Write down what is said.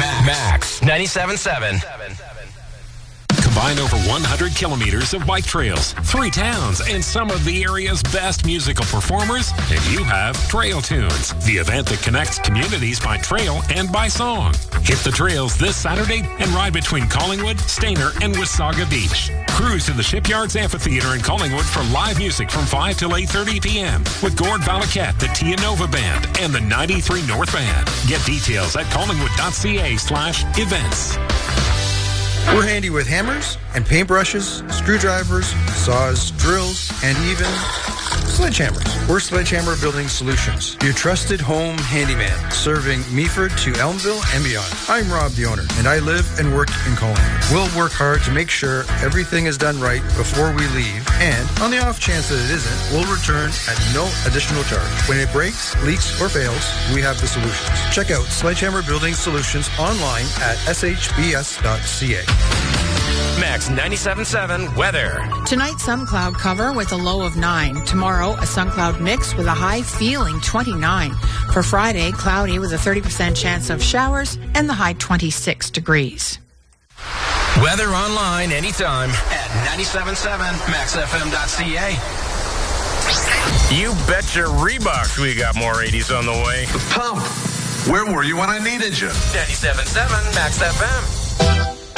Max 97.7. Combine over 100 kilometers of bike trails, 3 towns, and some of the area's best musical performers, and you have Trail Tunes, the event that connects communities by trail and by song. Hit the trails this Saturday and ride between Collingwood, Stayner, and Wasaga Beach. Cruise to the Shipyards Amphitheater in Collingwood for live music from 5 till 8:30 p.m. with Gord Valaket, the Tia Nova Band, and the 93 North Band. Get details at collingwood.ca/events. We're handy with hammers and paintbrushes, screwdrivers, saws, drills, and even sledgehammers. We're Sledgehammer Building Solutions, your trusted home handyman, serving Meaford to Elmville and beyond. I'm Rob, the owner, and I live and work in Collingwood. We'll work hard to make sure everything is done right before we leave, and on the off chance that it isn't, we'll return at no additional charge. When it breaks, leaks, or fails, we have the solutions. Check out Sledgehammer Building Solutions online at shbs.ca. Max 97.7 weather. Tonight, some cloud cover with a low of 9. Tomorrow, a sun cloud mix with a high feeling 29. For Friday, cloudy with a 30% chance of showers and the high 26 degrees. Weather online anytime at 97.7 maxfm.ca. You betcha Reeboks we got more 80s on the way. Pump, where were you when I needed you? 97.7 Max FM.